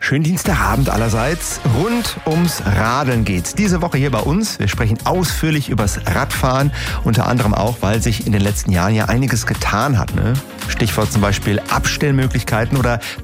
Schönen Dienstagabend allerseits. Rund ums Radeln geht's. Diese Woche hier bei uns. Wir sprechen ausführlich übers Radfahren. Unter anderem auch, weil sich in den letzten Jahren ja einiges getan hat. Ne? Stichwort zum Beispiel Abstellmöglichkeiten oder